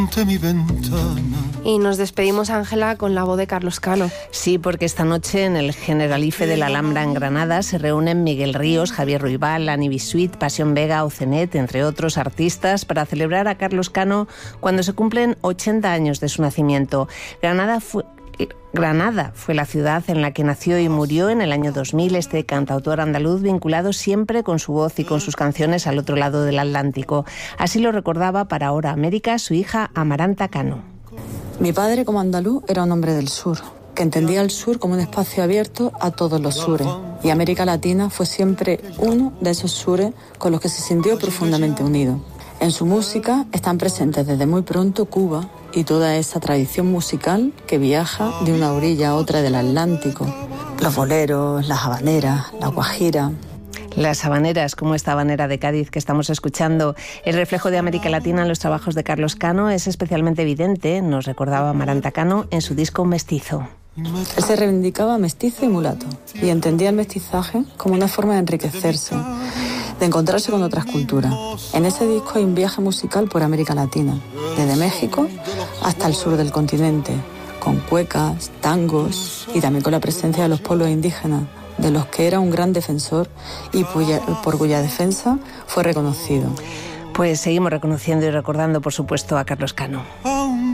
Mi ventana. Y nos despedimos, Ángela, con la voz de Carlos Cano. Sí, porque esta noche en el Generalife de la Alhambra en Granada se reúnen Miguel Ríos, Javier Ruibal, Ani Bisuit, Pasión Vega, Ocenet, entre otros artistas, para celebrar a Carlos Cano cuando se cumplen 80 años de su nacimiento. Granada fue la ciudad en la que nació y murió en el año 2000 este cantautor andaluz, vinculado siempre con su voz y con sus canciones al otro lado del Atlántico. Así lo recordaba para Hora América su hija Amaranta Cano. Mi padre, como andaluz, era un hombre del sur, que entendía el sur como un espacio abierto a todos los sures. Y América Latina fue siempre uno de esos sures con los que se sintió profundamente unido. En su música están presentes desde muy pronto Cuba y toda esa tradición musical que viaja de una orilla a otra del Atlántico. Los boleros, las habaneras, la guajira. Las habaneras, como esta habanera de Cádiz que estamos escuchando. El reflejo de América Latina en los trabajos de Carlos Cano es especialmente evidente, nos recordaba Amaranta Cano, en su disco Mestizo. Él se reivindicaba mestizo y mulato y entendía el mestizaje como una forma de enriquecerse, de encontrarse con otras culturas. En ese disco hay un viaje musical por América Latina, desde México hasta el sur del continente, con cuecas, tangos y también con la presencia de los pueblos indígenas, de los que era un gran defensor y por cuya defensa fue reconocido. Pues seguimos reconociendo y recordando, por supuesto, a Carlos Cano.